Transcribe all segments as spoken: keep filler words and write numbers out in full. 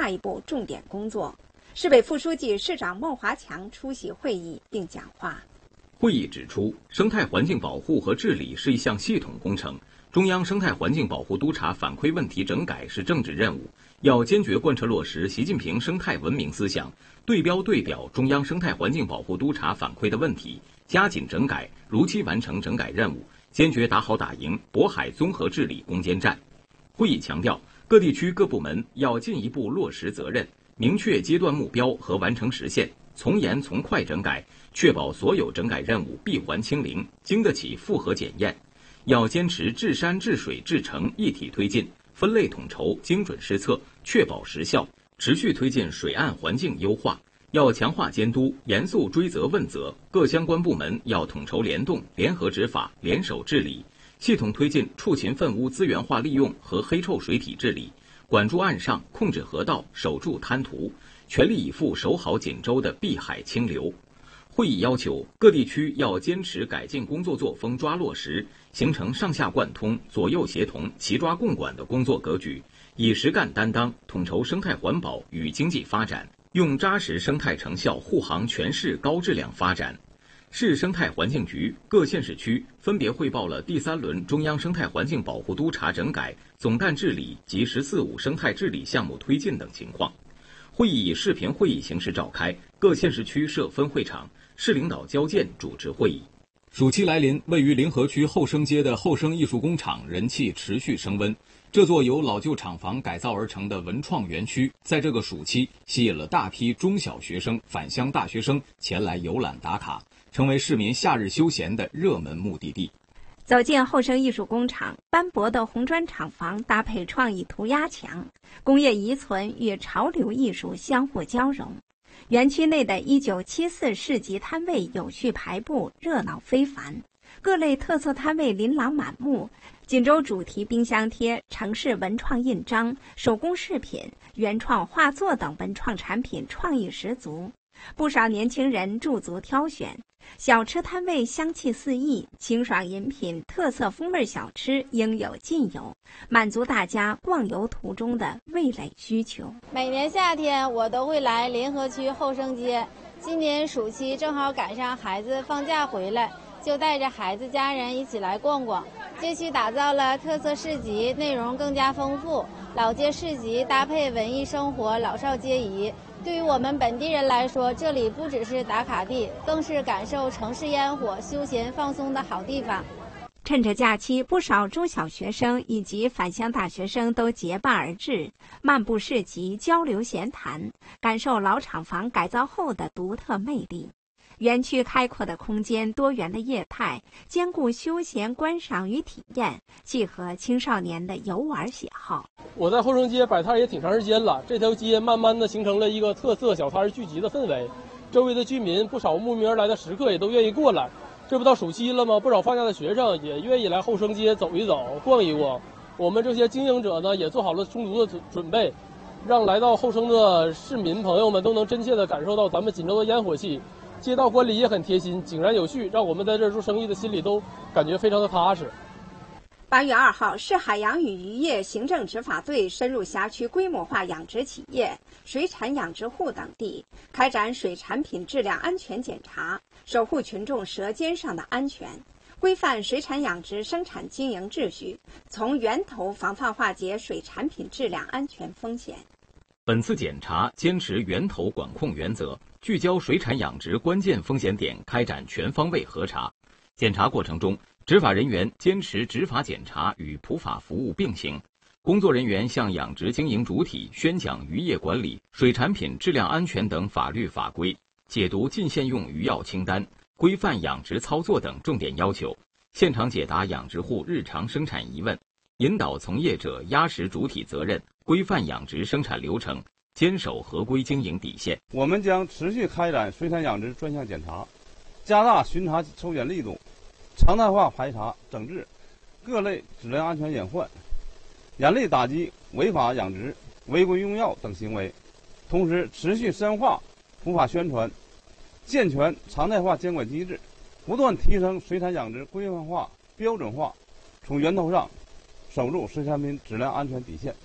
下一步重点工作。市委副书记、市长孟华强出席会议并讲话。 会议指出，生态环境保护和治理是一项系统工程，中央生态环境保护督察反馈问题整改是政治任务，要坚决贯彻落实习近平生态文明思想，对标对表中央生态环境保护督察反馈的问题，加紧整改，如期完成整改任务，坚决打好打赢渤海综合治理攻坚战。会议强调，各地区各部门要进一步落实责任，明确阶段目标和完成时限，从严从快整改，确保所有整改任务闭环清零，经得起复核检验。要坚持治山治水治城一体推进，分类统筹，精准施策，确保实效，持续推进水岸环境优化。要强化监督，严肃追责问责，各相关部门要统筹联动，联合执法，联手治理，系统推进畜禽粪污资源化利用和黑臭水体治理，管住岸上，控制河道，守住滩涂，全力以赴守好锦州的碧海清流。会议要求各地区要坚持改进工作作风抓落实，形成上下贯通、左右协同、齐抓共管的工作格局，以实干担当统筹生态环保与经济发展，用扎实生态成效护航全市高质量发展。市生态环境局、各县市区分别汇报了第三轮中央生态环境保护督察整改、总干治理及“十四五”生态治理项目推进等情况。会议以视频会议形式召开，各县市区设分会场，市领导交件主持会议。 暑期来临，位于临河区后生街的后生艺术工厂人气持续升温。这座由老旧厂房改造而成的文创园区，在这个暑期吸引了大批中小学生、返乡大学生前来游览打卡，成为市民夏日休闲的热门目的地。 走进后生艺术工厂，斑驳的红砖厂房搭配创意涂鸦墙，工业遗存与潮流艺术相互交融。园区内的一九七四市集摊位有序排布，热闹非凡，各类特色摊位琳琅满目。锦州主题冰箱贴、城市文创印章、手工饰品、原创画作等文创产品创意十足，不少年轻人驻足挑选。小吃摊位香气四溢，清爽饮品、特色风味小吃应有尽有，满足大家逛游途中的味蕾需求。 每年夏天我都会来临河区后生街，今年暑期正好赶上孩子放假回来，就带着孩子家人一起来逛逛。街区打造了特色市集，内容更加丰富，老街市集搭配文艺生活，老少皆宜。对于我们本地人来说，这里不只是打卡地，更是感受城市烟火、休闲放松的好地方。 趁着假期，不少中小学生以及返乡大学生都结伴而至，漫步市集，交流闲谈，感受老厂房改造后的独特魅力。园区开阔的空间、多元的业态，兼顾休闲观赏与体验，契合青少年的游玩喜好。 我在后生街摆摊也挺长时间了，这条街慢慢的形成了一个特色小摊聚集的氛围，周围的居民不少慕名而来的食客也都愿意过来。这不到暑期了吗？不少放假的学生也愿意来后生街走一走、逛一逛。我们这些经营者呢，也做好了充足的准准备，让来到后生的市民朋友们都能真切的感受到咱们锦州的烟火气。街道管理也很贴心，井然有序，让我们在这儿做生意的心里都感觉非常的踏实。 八月二号，市海洋与渔业行政执法队深入辖区规模化养殖企业、水产养殖户等地，开展水产品质量安全检查，守护群众舌尖上的安全，规范水产养殖生产经营秩序，从源头防范化解水产品质量安全风险。 本次检查坚持源头管控原则，聚焦水产养殖关键风险点，开展全方位核查。检查过程中，执法人员坚持执法检查与普法服务并行，工作人员向养殖经营主体宣讲渔业管理、水产品质量安全等法律法规，解读禁限用渔药清单、规范养殖操作等重点要求，现场解答养殖户日常生产疑问，引导从业者压实主体责任，规范养殖生产流程，坚守合规经营底线。 我们将持续开展水产养殖专项检查，加大巡查抽检力度，常态化排查整治各类质量安全隐患，严厉打击违法养殖、违规用药等行为，同时持续深化普法宣传，健全常态化监管机制，不断提升水产养殖规范化、标准化，从源头上守住水产品质量安全底线。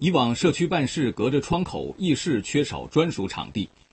以往社区办事隔着窗口，议事缺少专属场地。